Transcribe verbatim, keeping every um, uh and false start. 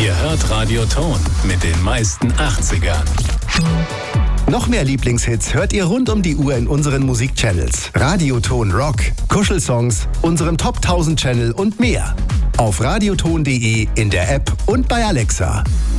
Ihr hört Radio Ton mit den meisten achtzigern. Noch mehr Lieblingshits hört ihr rund um die Uhr in unseren Musikchannels. Radioton Rock, Kuschelsongs, unserem Top tausend Channel und mehr. Auf radioton punkt de, in der App und bei Alexa.